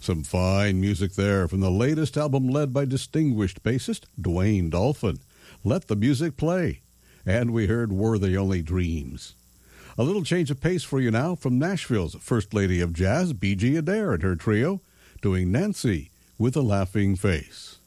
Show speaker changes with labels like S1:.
S1: Some fine music there from the latest album led by distinguished bassist Dwayne Dolphin. Let the music play. And we heard Were They Only Dreams. A little change of pace for you now from Nashville's First Lady of Jazz, B.G. Adair and her trio, doing Nancy with a Laughing Face.